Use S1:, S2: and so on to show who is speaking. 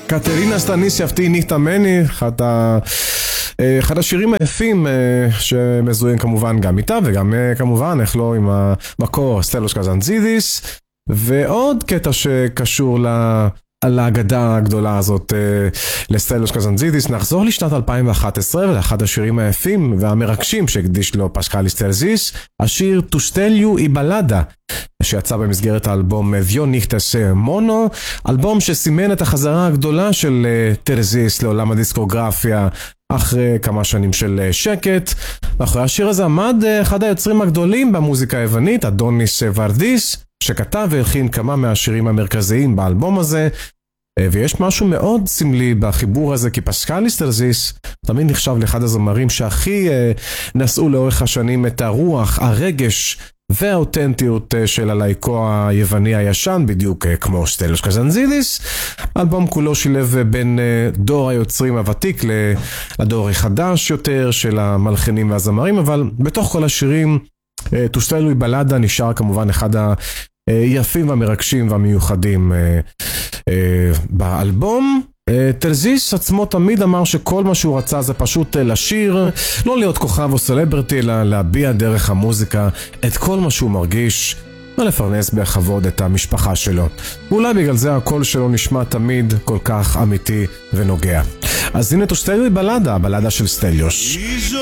S1: קטרינה סטניסייב ניחתמני, אחד השירים היפים שמזוהים כמובן גם איתה וגם כמובן איך לא עם המקור סטלוס קזנזידיס, ועוד קטע שקשור להגדה הגדולה הזאת לסטלוס קזנזידיס. נחזור לשנת 2011 ולאחד השירים היפים והמרגשים שהקדיש לו פסקליס טרזיס, השיר טוסטליו איבלדה, שיצא במסגרת האלבום ויו ניכטס מונו, אלבום שסימן את החזרה הגדולה של טרזיס לעולם הדיסקוגרפיה אחרי כמה שנים של שקט. אחרי השיר הזה עמד אחד היוצרים הגדולים במוזיקה היוונית, אדוניס ורדיס, שכתב והלחין כמה מהשירים המרכזיים באלבום הזה. ויש משהו מאוד סמלי בחיבור הזה, כי פסקליס טרזיס תמיד נחשב לאחד הזמרים שהכי נשאו לאורך השנים את הרוח, הרגש והאותנטיות של הלייקו היווני הישן, בדיוק כמו סטלוס קזנזידיס. האלבום כולו שילב בין דור היוצרים הוותיק לדור החדש יותר של המלחינים והזמרים, אבל בתוך כל השירים טוסטליו איבלדה נשאר כמובן אחד היפים והמרגשים והמיוחדים באלבום. טרזיס עצמו תמיד אמר שכל מה שהוא רצה זה פשוט לשיר, לא להיות כוכב או סלברטי, אלא להביע דרך המוזיקה את כל מה שהוא מרגיש ולפרנס בכבוד את המשפחה שלו. ואולי בגלל זה הקול שלו נשמע תמיד כל כך אמיתי ונוגע. אז הנה טוסטליו איבלדה, הבלדה של סטליוס.